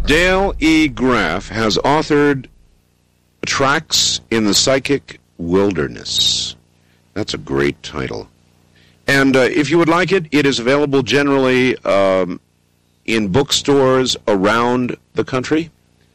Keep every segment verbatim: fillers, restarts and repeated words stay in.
Dale E. Graff has authored Tracks in the Psychic Wilderness. That's a great title. And uh, if you would like it, it is available generally um, in bookstores around the country.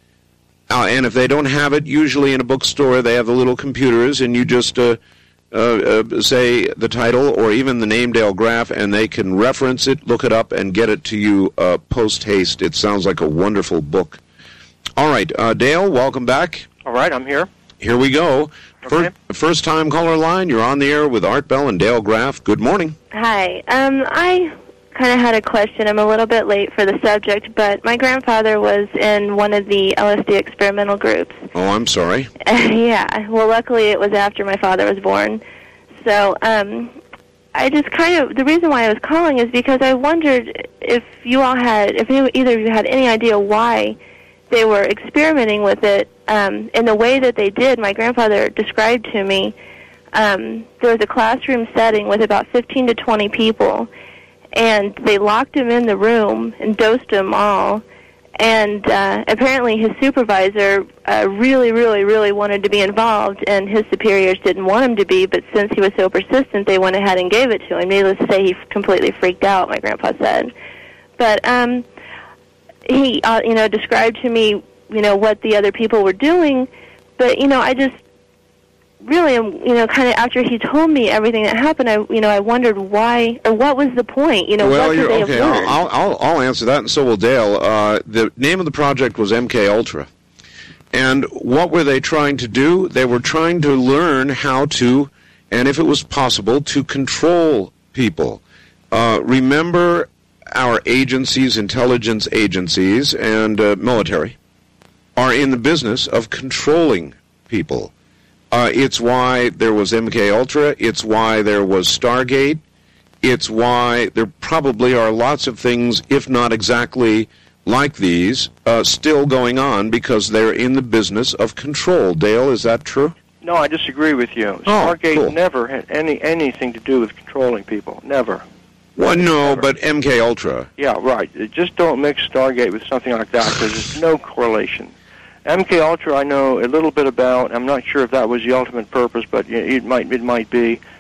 Uh, and if they don't have it, usually in a bookstore, they have the little computers, and you just uh, uh, uh, say the title or even the name Dale Graff, and they can reference it, look it up, and get it to you uh, post-haste. It sounds like a wonderful book. All right, uh, Dale, welcome back. All right, I'm here. Here we go. Okay. First, first-time caller line, you're on the air with Art Bell and Dale Graff. Good morning. Hi. Um, I kind of had a question. I'm a little bit late for the subject, but my grandfather was in one of the L S D experimental groups. Oh, I'm sorry. Yeah. Well, luckily it was after my father was born. So um, I just kind of, the reason why I was calling is because I wondered if you all had, if you, either of you had any idea why they were experimenting with it um, in the way that they did. My grandfather described to me um, there was a classroom setting with about fifteen to twenty people, and they locked him in the room and dosed him all. And uh, apparently his supervisor uh, really, really, really wanted to be involved, and his superiors didn't want him to be, but since he was so persistent, they went ahead and gave it to him. Needless to say, he completely freaked out, my grandpa said. But um, he, uh, you know, described to me, you know, what the other people were doing, but, you know, I just really, you know, kind of after he told me everything that happened, I, you know, I wondered why, or what was the point? You know, well, what could you're, they okay, have learned? I'll, I'll, I'll answer that, and so will Dale. Uh, the name of the project was M K Ultra. And what were they trying to do? They were trying to learn how to, and if it was possible, to control people. Uh, remember, our agencies, intelligence agencies, and uh, military are in the business of controlling people. Uh, it's why there was M K Ultra. It's why there was Stargate. It's why there probably are lots of things, if not exactly like these, uh, still going on because they're in the business of control. Dale, is that true? No, I disagree with you. Oh, Stargate cool. never had any anything to do with controlling people. Never. Well, no, Never. but M K Ultra. Yeah, right. Just don't mix Stargate with something like that because there's no correlation. M K Ultra I know a little bit about. I'm not sure if that was the ultimate purpose, but it might it might be.